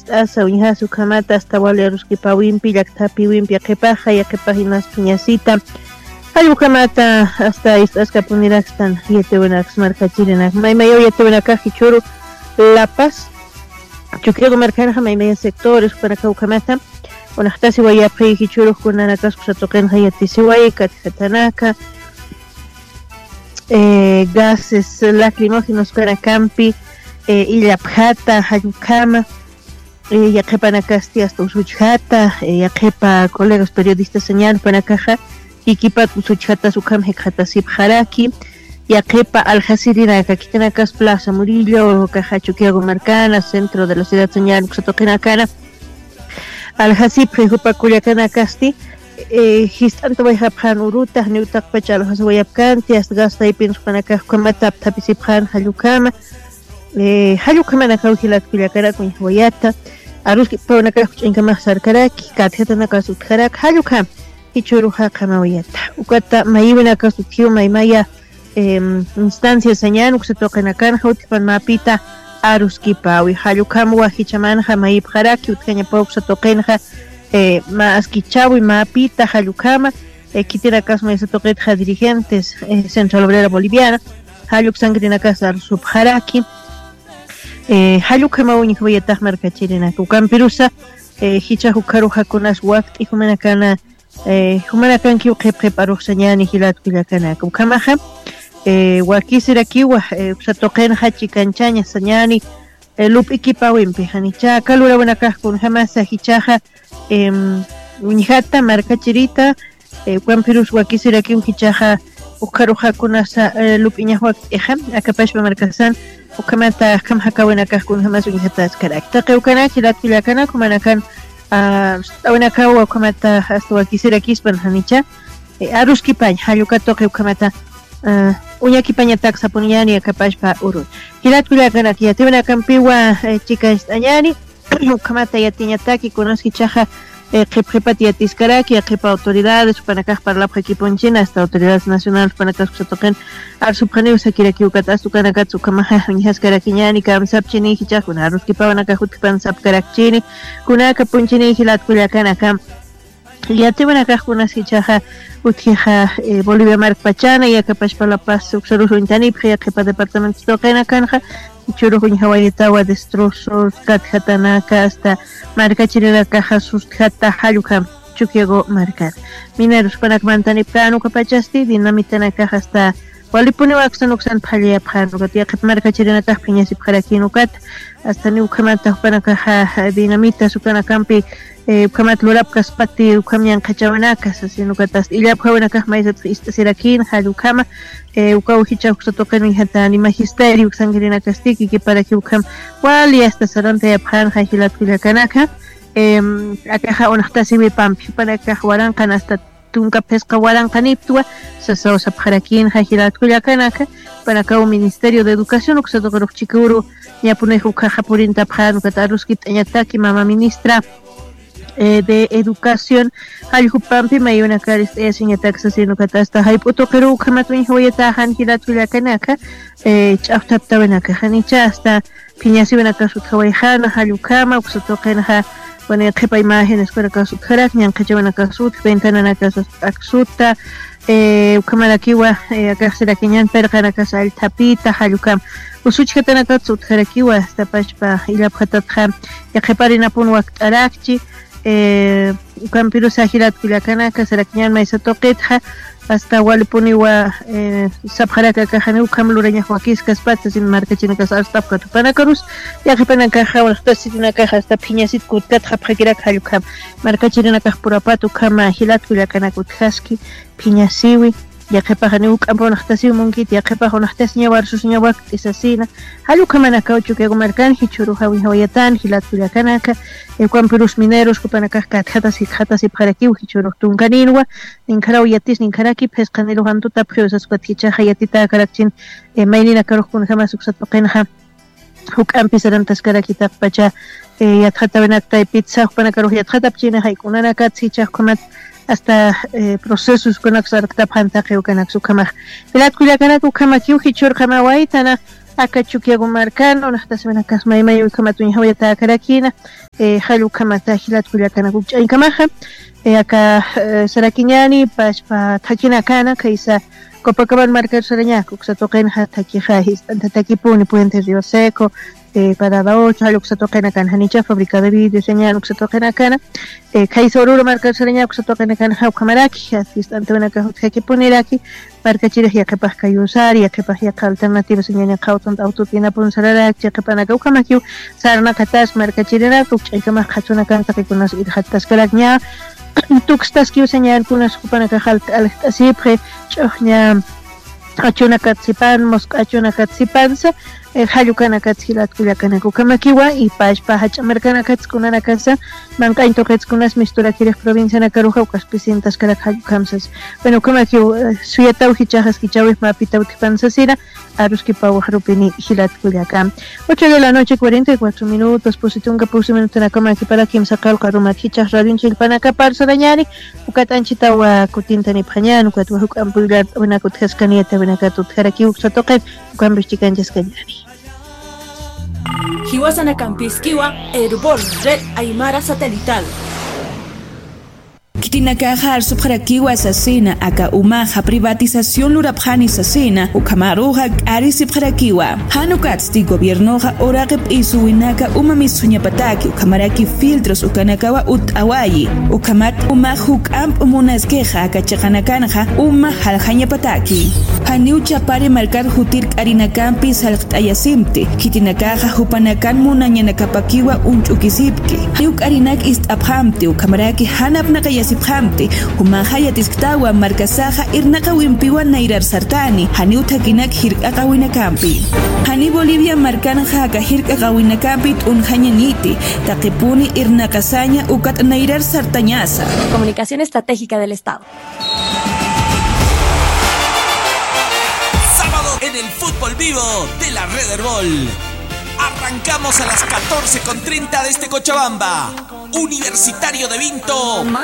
asa uñasu kamata hasta wale ruskipa wimpi llaktapi wimpi yaqipaqa hinas piñasita hallu kamata hasta istasqa punirakstan yatewanakas markachirinak maymayo yatewanakaji churu La Paz chukiego markanaqa maymaya sectores para kawkamata unaqtasi wayapri hichuru kunanakas kusatoqinqa yatisiway kathatanaka gases lacrimógenos para campi illapjata hayukama yaqipanakasti hasta usuchjata yaqipa colegas periodistas señal panakaja ikipat usuchjata sukam hekjata sipjaraki yaqipa aljasirinaka kitanakas Plaza Murillo caja Chuquiago Marcana centro de la ciudad señal kusatoqinakana aljasip hupa kullakanakasti histanto wayhaphan uruta niutaq pachalo haswayapkanti hasta gasta ipin panakaj kamata tapisiphan halukama halukama nakawhilat kullakarakun wayata aruski pawnakaj chinkama sarkaraki kathetana sutkarak halukam hichuruha kamawayata ukata mayiwina kasuthiu maymaya instancia señal uksatoqinakan hutipan mapita aruski pawi halukam wahichamanha mayipharaki utkaña pawksatoqinha ma askichawi ma pita halukama kitirakas ma isatoqitja dirigentes Central Obrera Boliviana haluk sangrinakas subharaki halukama uñikwayataq markachirinaka ukampirusa hicha hukaruja kunas waqti humanakana humanakanki qip aruqsañani hilatkullakanaka ukamaja wakisirakiwa usatoqinja chikanchaña sañani lup'iki wimpi hanicha kalurawanakaj kunjamasa hichaja uñijata markachirita Juanpirus wakisiraki hichaja ukaruja kunasa lup'iñaj waqt'iqa akapashpa markasan ukamata kamhakawanakaj kunjamas uñijata askaraki taqewkanaki hilatkullakanaka humanakan awanakawa ukamata hasta wakisirakispan hanicha aruskipañ hallukatoqi ukamata uñakipañataq sapuñani akapashpa urun hilatkullakanaka yatiwanakanpiwa chikashtañani ukamata yatiñataki kunaski chaja qipqipati yatiskaraki yaqipa autoridades panakaj parlapqa kipunchina hasta autoridades nacionales panakas kusatoqin arsupqaniw sakiraki ukatastu kanakatsu kamaja uñaskarakiñani kamsapchini hichaj kuna aruskipawanaka hutipan sapkarakchini kunaka punchini hilatkullakanaka yatiwanakaj kunaski chaja utjiqa Bolivia markpachana yakapashpa La Paz uksaruj uñtanipqa yaqipa departamento toqinakanqa churujuñ hawayitawa destrozos katjatanaka hasta markachirinakaja sustjata halukam Chuquiago Marcar mineros panakmantanipkanu kapachasti dinamitanakaja hasta walipuniwaksan uksan phalliyapqanukat yaqip markachirinakaj piñasipqarakinukat hasta ni ukamanta panakaja dinamita sukanakampi ukamat lurapkas pati ukamñan qachawanakas asinukatas illapqawanakaj maysat istasirakin halukama ukaw hicha kusatoqin hata ni magisterio uksangirinakastiki kiparaki ukam wali hasta saranta yapqan hilatkullakanaka akaja unaqtasiwi pampi panakaj waranqan hasta tunka pesca waranqaniptua sasao sapqarakin hilatkullakanaka panakaw Ministerio de Educación uksatoqaruq chikuru ñapunej ukaja purinta pqanukata aruskitañataki mama ministra de Educación allqupampi mayunakaris asiñataksasinukat hasta hayp'utuqiru ukamatuñ hawayatajan hilatkullakanaka ch'aqtaptawanaka hanicha hasta piñasiwanaka sutqawayjana hallukama uksatoqinqa bueno qhipa imágenes kunaqa sutqarak ñanqichawanaka sut ventananaka aksuta ukamarakiwa akaqsirakiñan perqanakas altapita hallukama usuchkatanaka sutqarakiwa hasta pashpa illapqatatqa yaqiparinapun waqt'arakchi ukampirusa hilatkullakanaka sarakiñan maysatoqitqa hasta walipuniwa sapjaraka kajani ukam lurañaj wakiskas patas sin markachinakas arstapqa tupanakarus yaqipanakaja walaqtasirinakaja hasta phiñasit kutkatqa phakirak hallukam markachirinakaj purapatu kama hilatkullakanaka utqaski phiñasiwi yaqipajani uk'ampa unaqtasiwi munkit yaqipaj unaqtasi ñawarsus ñawaqt'isasina hallukamanaka Chuquiago Marcan hichuru hawayatan hilatkullakanaka Juanpirus mineros kupanakaj katjatas hikjatas ipqarakiw hichuruq tunkaninwa ninkaraw yatis ninkaraki pesqaniruq antuta p'usaspat hichaja yatita karakchin maynina karuqkuna jamas uksatoqinqa huk'ampi sarantascarakitaq pacha yatqatawanakta pizzaq panakaruq yatqatapchina haykunanakat hichaqkumat hasta procesos kunaksarktapjantaqi ukanaksukamaj hilatkullakanaka ukamakiw hichurqamawaytana acá Chuquiago Marcano, hasta semana Casmaima y Kamatuña Hoyata Karakina, Halu Kamata Hilat Kuliakana Kucha y Kamaja, acá Sarakiñani, Pashpa Takina Kana, Kaisa Copacabana Marcar Sarañaco, Xatoquen Hatakijais, Antatakipuni, Puente Río Seco, para la 8, Halu Xatoquen Hanicha, fábrica de vidrio, señal Xatoquen Kana, Kaisa Oruro Marcar Sarañaco, Xatoquen Hau Kamaraki, asistente de Kakipuniraki, Marca Chile ya que pasca usar ya que pasca alternativas señala cautan autotina por sarar ya que pana Kaukamaki sarna katas marca Chile y que más hachuna canta que con las hatas kalaknya tuxtas que señal con las kupana que al siempre chohnya hachuna katsipan mosca hachuna katsipansa Hayukana Katsilat Kulakana Kukamakiwa y Pashpa Hachamercana Katskuna Casa, Mankainto Katskunas Mistura Kirek Provincia Nakaruja, Ucaspicientas Karakhakamsas. Bueno, Kamakiu, Suyatau Hichajas Kichawis Mapita Utipansasira, Aruski Pau Harupini Hilat Kuliakam. 8 de la noche, 44 minutos, Positunga Pusi Minutana Kamaki para Kim Sakal Karumat Hichas Radin Chilpanaka Parso Dañari, Ukatanchitawa Kutintani Pañan, Ukatuhuk Ampular, Unakuthaskanieta, Venakatut Haraki Uksatoke, Ukambichikanjas Kanyari. Hiwasana Campisquiwa, Herbol, Red Aymara Satelital. Kitinakajar subharakiwa asesina aka umaja privatización lurapjani asesina ukamaruja ari subharakiwa hanukatsti gobiernoja oraqip isuinaka umamisuñapataki ukamaraki filtros ukanakawa utawayi ukamat umahuk amp umunaskeja akachaqanakanja uma haljañapataki haniucha pare marcar hutir arinakampi salqtayasimti kitinakaja hupanakan munañanakapakiwa unchukisipki hayuk arinak istaphamti ukamaraki hanapnaqayas Siphamti, Humahaya Tisktawa, Marcasaja, Irnakawimpiwa Nairar Sartani, Haniu Takinak Hirkakawinakampi. Hani Bolivia Marcanja Hirkakawinakampi, Unhañaniti, Takipuni Irnakasaña, Ukat Nairar Sartañasa. Comunicación Estratégica del Estado. Sábado en el fútbol vivo de la Red Herbol. Arrancamos a las 14:30 desde Cochabamba. Universitario de Vinto